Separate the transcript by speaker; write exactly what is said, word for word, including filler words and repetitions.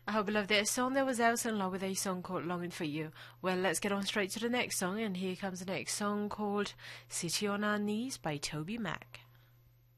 Speaker 1: I hope you loved it. A song that was Elsa in love with a song called Longing for You. Well, let's get on straight to the next song, and here comes the next song called City on Our Knees by Toby Mac.